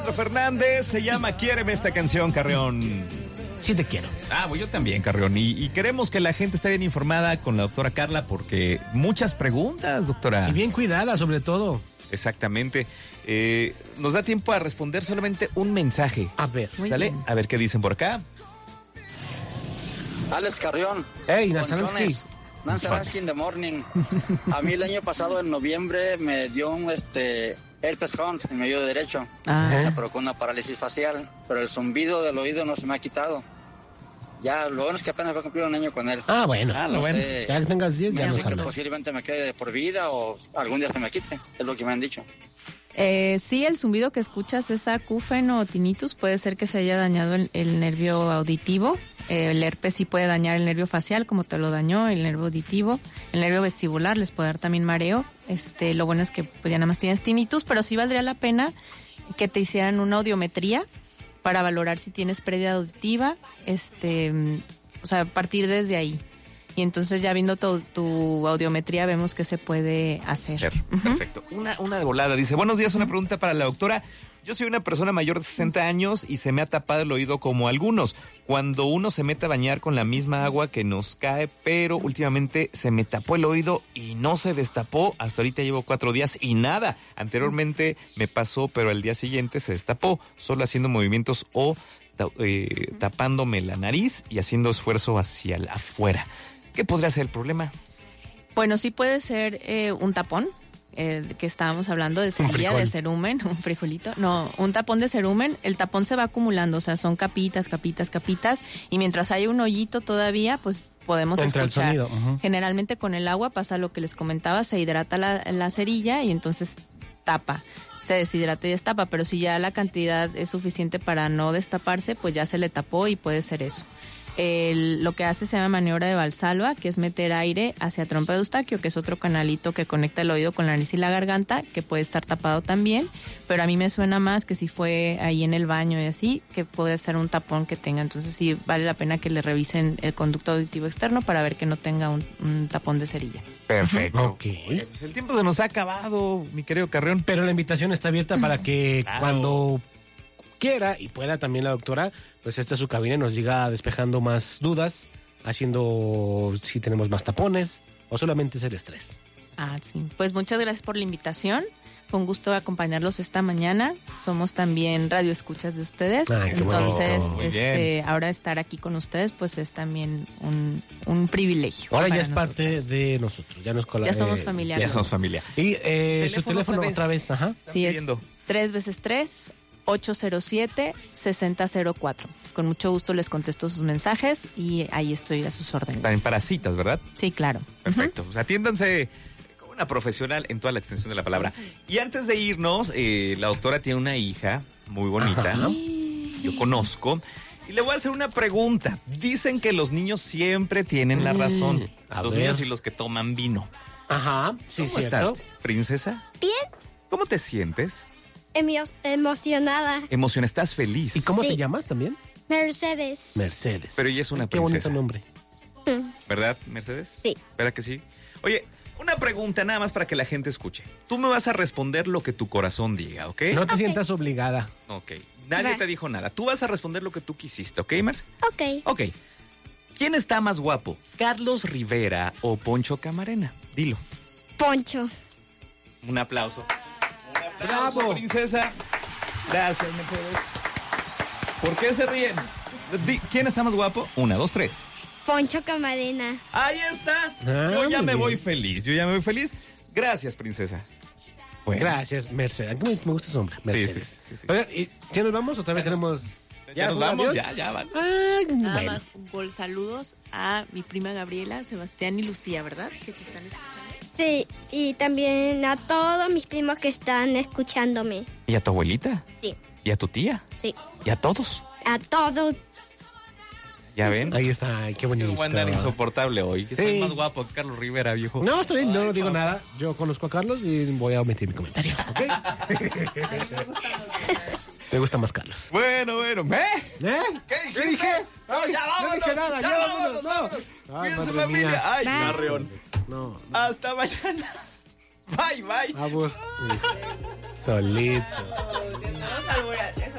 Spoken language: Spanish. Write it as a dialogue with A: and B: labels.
A: Alejandro Fernández, se llama Quiéreme esta canción, Carrión.
B: Sí te quiero.
A: Pues yo también, Carrión. Y queremos que la gente esté bien informada con la doctora Carla porque muchas preguntas, doctora.
B: Y bien cuidada, sobre todo.
A: Exactamente. Nos da tiempo a responder solamente un mensaje.
B: A ver.
A: ¿Sale? A ver qué dicen por acá.
C: Alex Carrión.
B: Hey, Nazaransky.
C: Nazaransky in the morning. A mí el año pasado, en noviembre, me dio un herpes Hunt en mi oído derecho. Me provocó una parálisis facial, pero el zumbido del oído no se me ha quitado. Ya, lo bueno es que apenas voy a cumplir un año con él.
B: Bueno.
C: No sé,
B: ya que tengas 10, ya
C: no
B: nos
C: sé que
B: hablas.
C: posiblemente me quede de por vida o algún día se me quite. Es lo que me han dicho.
D: Sí, el zumbido que escuchas es acúfeno o tinnitus. Puede ser que se haya dañado el nervio auditivo. El herpes sí puede dañar el nervio facial, como te lo dañó, el nervio auditivo. El nervio vestibular les puede dar también mareo. Lo bueno es que pues, ya nada más tienes tinnitus, pero sí valdría la pena que te hicieran una audiometría para valorar si tienes pérdida auditiva, o sea, partir desde ahí. Y entonces ya viendo tu audiometría vemos qué se puede hacer.
A: Perfecto. Una de volada. Dice, buenos días, una pregunta para la doctora. Yo soy una persona mayor de 60 años y se me ha tapado el oído como algunos. Cuando uno se mete a bañar con la misma agua que nos cae, pero últimamente se me tapó el oído y no se destapó. Hasta ahorita llevo 4 días y nada. Anteriormente me pasó, pero al día siguiente se destapó, solo haciendo movimientos o tapándome la nariz y haciendo esfuerzo hacia afuera. ¿Qué podría ser el problema?
D: Bueno, sí puede ser un tapón, que estábamos hablando de cerilla, de cerumen, un frijolito. No, un tapón de cerumen, el tapón se va acumulando, o sea, son capitas, y mientras hay un hoyito todavía, pues podemos
B: entra
D: escuchar.
B: El sonido.
D: Generalmente con el agua pasa lo que les comentaba, se hidrata la cerilla y entonces tapa. Se deshidrata y destapa, pero si ya la cantidad es suficiente para no destaparse, pues ya se le tapó y puede ser eso. Lo que hace se llama maniobra de Valsalva, que es meter aire hacia trompa de Eustaquio, que es otro canalito que conecta el oído con la nariz y la garganta, que puede estar tapado también, pero a mí me suena más que si fue ahí en el baño y así, que puede ser un tapón que tenga. Entonces sí vale la pena que le revisen el conducto auditivo externo para ver que no tenga un tapón de cerilla.
A: Perfecto.
B: Ok.
A: Pues el tiempo se nos ha acabado, mi querido Carrión.
B: Pero la invitación está abierta para que cuando quiera y pueda también la doctora, pues esta es su cabina y nos siga despejando más dudas, haciendo si tenemos más tapones o solamente es el estrés.
D: Sí. Pues muchas gracias por la invitación. Fue un gusto acompañarlos esta mañana. Somos también radioescuchas de ustedes.
B: Ay, qué
D: entonces,
A: bonito.
D: ahora estar aquí con ustedes, pues es también un privilegio.
B: Ahora ya
D: para
B: es parte
D: nosotras.
B: de nosotros. Ya,
D: Ya somos familiares.
A: Ya somos familia.
B: Y su teléfono otra vez. Ajá.
D: Sí, es 3x3 807-6004. Con mucho gusto les contesto sus mensajes y ahí estoy a sus órdenes.
A: También para citas, ¿verdad?
D: Sí, claro.
A: Perfecto. O sea, atiéndanse como una profesional en toda la extensión de la palabra. Y antes de irnos, la doctora tiene una hija muy bonita.
B: Ajá.
A: Yo conozco. Y le voy a hacer una pregunta. Dicen que los niños siempre tienen la razón. Los niños y los que toman vino.
B: Ajá, sí,
A: ¿Cómo
B: cierto.
A: estás, princesa?
E: Bien,
A: ¿Cómo te sientes?
E: emocionada.
A: ¿Estás feliz?
B: ¿Y cómo
E: Sí.
B: te llamas también?
E: Mercedes.
B: Mercedes.
A: Pero ella es una
B: Qué
A: princesa.
B: bonito nombre.
A: ¿Verdad, Mercedes?
E: Sí.
A: ¿Verdad que sí? Oye, una pregunta nada más para que la gente escuche. Tú me vas a responder lo que tu corazón diga, ¿ok?
B: No te sientas obligada.
A: Ok. Nadie
E: Va.
A: te dijo nada. Tú vas a responder lo que tú quisiste, ¿ok, Merce?
E: Ok.
A: Ok. ¿Quién está más guapo? ¿Carlos Rivera o Poncho Camarena? Dilo.
E: Poncho.
A: Un aplauso. Un aplauso,
B: ¡Bravo!
A: princesa. Gracias, Mercedes. ¿Por qué se ríen? ¿Quién está más guapo? 1, 2, 3.
E: Poncho Camarena.
A: Ahí está.
B: Ah,
A: Yo ya
B: muy
A: me
B: bien.
A: voy feliz. Gracias, princesa. Bueno.
B: Gracias, Mercedes. A mí me gusta ese nombre, Mercedes.
A: Sí.
B: Oigan, ¿y si nos vamos o todavía tenemos...?
A: ¿Ya nos
B: fue un
A: vamos?
B: adiós?
A: Ya van.
B: Ay,
D: Nada
B: bueno.
D: más un gol. Saludos a mi prima Gabriela, Sebastián y Lucía, ¿verdad? Que te están escuchando.
E: Sí, y también a todos mis primos que están escuchándome.
A: ¿Y a tu abuelita?
E: Sí,
A: ¿Y a tu tía?
E: sí.
A: ¿Y a todos?
E: A todos.
A: ¿Ya ven?
B: Ahí está, ay, qué bonito.
A: Voy a andar insoportable hoy. Que
B: Sí.
A: estoy más guapo que Carlos Rivera, viejo.
B: No, está bien, no
A: Ay,
B: digo
A: papá.
B: nada. Yo conozco a Carlos y voy a omitir mi comentario, ¿ok? Me gusta más Carlos.
A: Bueno. ¿Eh?
B: ¿Qué dije?
A: No, ya vámonos.
B: No dije nada, ya vámonos, no. Ay,
A: Cuídense,
B: madre
A: familia.
B: mía.
A: Ay,
E: Bye.
A: Carrión.
B: No,
A: Hasta mañana. Bye.
B: vamos. Sí. Solito.
D: Vamos a alburar.